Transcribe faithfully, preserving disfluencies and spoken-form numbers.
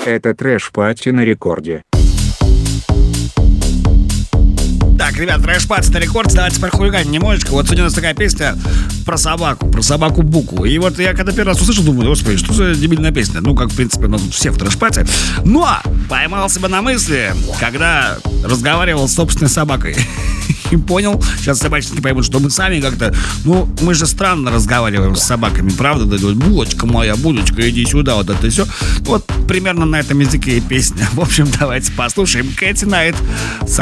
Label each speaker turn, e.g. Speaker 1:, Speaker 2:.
Speaker 1: Это трэш-пати на рекорде.
Speaker 2: Так, ребят, трэш-пати на рекорде. Давайте прохулиганим немножечко. Вот сегодня у нас такая песня про собаку, про собаку Буку. И вот я когда первый раз услышал, думаю, господи, что за дебильная песня? Ну, как, в принципе, у нас тут всех в трэш-пати. Но поймал себя на мысли, когда разговаривал с собственной собакой. И понял, сейчас собачники поймут, что мы сами как-то, ну, мы же странно разговариваем с собаками, правда? Да, вот, булочка моя, булочка, иди сюда, вот это все. Вот примерно на этом языке и песня. В общем, давайте послушаем Кэти Найт.